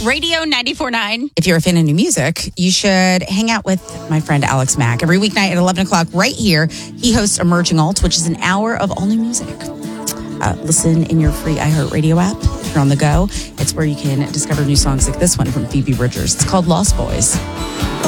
Radio 94.9. If you're a fan of new music, you should hang out with my friend Alex Mack. Every weeknight at 11 o'clock right here, he hosts Emerging Alt, which is an hour of all new music. Listen in your free iHeartRadio app. If you're on the go, it's where you can discover new songs like this one from Phoebe Bridgers. It's called Lost Boys.